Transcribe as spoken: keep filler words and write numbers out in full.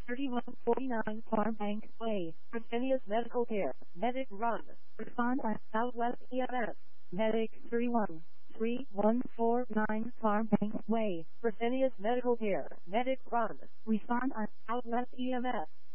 thirty-one forty-nine Farmbank Way, Fresenius Medical Care, Medic Run. Respond at Southwest E M S, Medic thirty-one three one four nine Farmbank Way, Fresenius Medical Care, Medic Run. Respond at Southwest E M S.